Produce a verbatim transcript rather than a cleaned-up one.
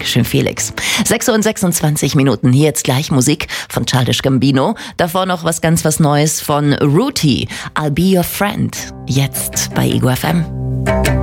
Dankeschön, Felix. sechs Uhr und sechsundzwanzig Minuten. Hier jetzt gleich Musik von Childish Gambino. Davor noch was ganz was Neues von Rooty. I'll be your friend. Jetzt bei Ego F M.